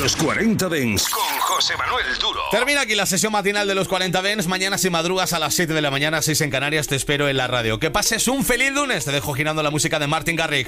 Los 40 Dents con José Manuel Duro. Termina aquí la sesión matinal de los 40 Dents. Mañana si madrugas a las 7 de la mañana, 6 en Canarias, te espero en la radio. Que pases un feliz lunes. Te dejo girando la música de Martin Garrix.